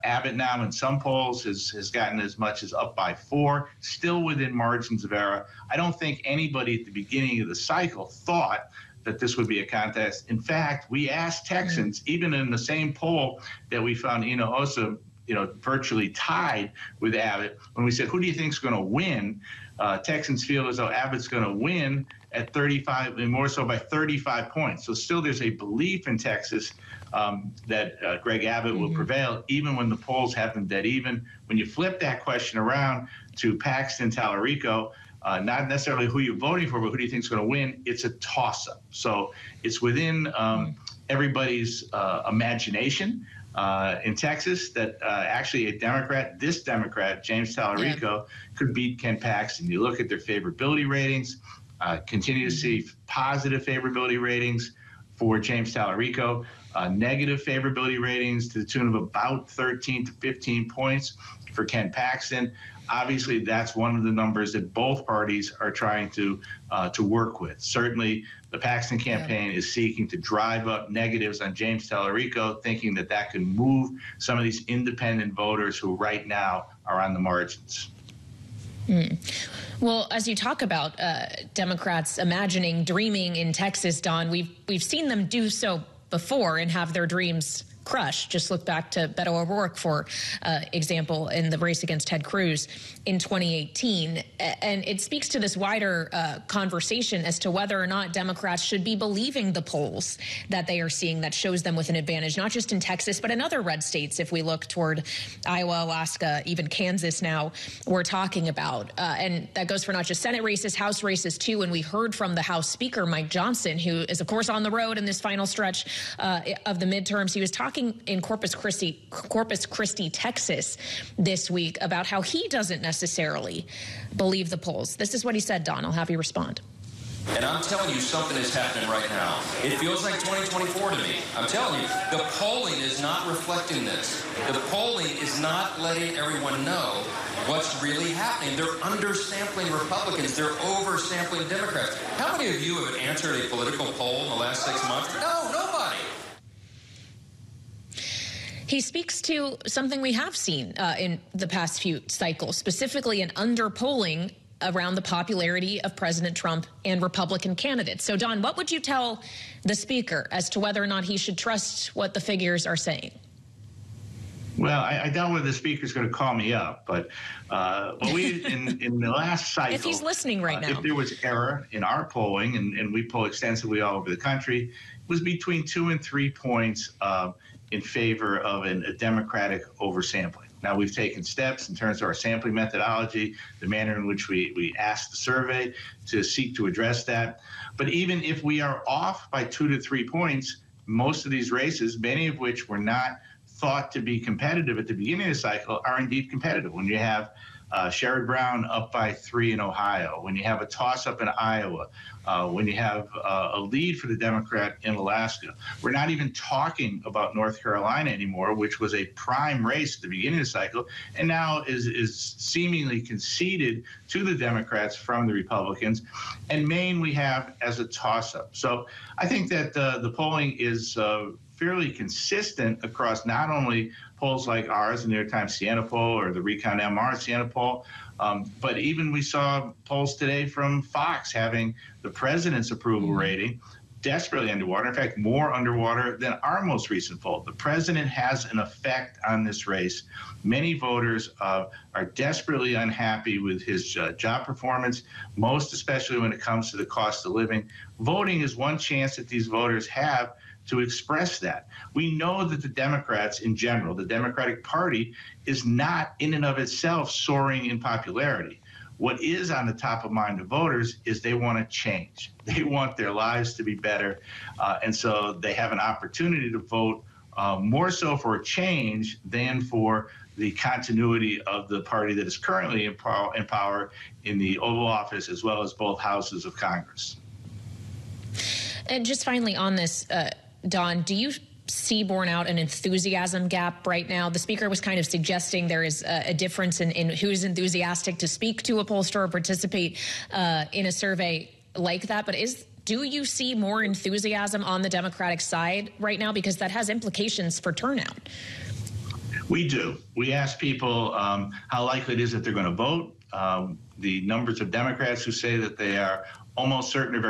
Abbott now in some polls has gotten as much as up by 4, still within margins of error. I don't think anybody at the beginning of the cycle thought that this would be a contest. In fact, we asked Texans, even in the same poll that we found Hinojosa, virtually tied with Abbott, when we said, who do you think is going to win? Texans feel as though Abbott's going to win at 35, and more so by 35 points. So still there's a belief in Texas that Greg Abbott will prevail, even when the polls have them dead even. When you flip that question around to Paxton, Tallarico, not necessarily who you're voting for, but who do you think is going to win, it's a toss-up. So it's within everybody's imagination in Texas that actually this Democrat, James Tallarico, could beat Ken Paxton. You look at their favorability ratings, continue to see positive favorability ratings for James Tallarico, negative favorability ratings to the tune of about 13 to 15 points for Ken Paxton. Obviously, that's one of the numbers that both parties are trying to work with. Certainly, the Paxton campaign is seeking to drive up negatives on James Tallarico, thinking that that can move some of these independent voters who right now are on the margins. Well, as you talk about Democrats imagining, dreaming in Texas, Don, we've seen them do so before and have their dreams crushed. Just look back to Beto O'Rourke, for example, in the race against Ted Cruz in 2018. And it speaks to this wider conversation as to whether or not Democrats should be believing the polls that they are seeing that shows them with an advantage, not just in Texas, but in other red states. If we look toward Iowa, Alaska, even Kansas now, we're talking about. And that goes for not just Senate races, House races too. And we heard from the House Speaker, Mike Johnson, who is, of course, on the road in this final stretch of the midterms. He was talking in Corpus Christi, Texas this week about how he doesn't necessarily believe the polls. This is what he said, Don. I'll have you respond. And I'm telling you, something is happening right now. It feels like 2024 to me. I'm telling you, the polling is not reflecting this. The polling is not letting everyone know what's really happening. They're undersampling Republicans. They're oversampling Democrats. How many of you have answered a political poll in the last 6 months? No, nobody. He speaks to something we have seen in the past few cycles, specifically an underpolling around the popularity of President Trump and Republican candidates. So, Don, what would you tell the speaker as to whether or not he should trust what the figures are saying? Well, I doubt whether the speaker's going to call me up, but we in the last cycle, if he's listening right now, if there was error in our polling, and we poll extensively all over the country, it was between 2 and 3 points in favor of a Democratic oversampling. Now, we've taken steps in terms of our sampling methodology, the manner in which we asked the survey to seek to address that. But even if we are off by 2 to 3 points, most of these races, many of which were not thought to be competitive at the beginning of the cycle, are indeed competitive. When you have Sherrod Brown up by 3 in Ohio, when you have a toss-up in Iowa, when you have a lead for the Democrat in Alaska. We're not even talking about North Carolina anymore, which was a prime race at the beginning of the cycle, and now is seemingly conceded to the Democrats from the Republicans. And Maine we have as a toss-up. So I think that the polling is fairly consistent across not only polls like ours, the New York Times Siena poll or the Recount MR Siena poll, but even we saw polls today from Fox having the president's approval rating desperately underwater, in fact, more underwater than our most recent poll. The president has an effect on this race. Many voters are desperately unhappy with his job performance, most especially when it comes to the cost of living. Voting is one chance that these voters have to express that. We know that the Democrats in general, the Democratic Party, is not in and of itself soaring in popularity. What is on the top of mind of voters is they want to change. They want their lives to be better. And so they have an opportunity to vote more so for a change than for the continuity of the party that is currently in power in the Oval Office as well as both houses of Congress. And just finally on this, Don, do you see borne out an enthusiasm gap right now? The speaker was kind of suggesting there is a difference in who's enthusiastic to speak to a pollster or participate in a survey like that. But do you see more enthusiasm on the Democratic side right now? Because that has implications for turnout. We do. We ask people how likely it is that they're going to vote. The numbers of Democrats who say that they are almost certain or very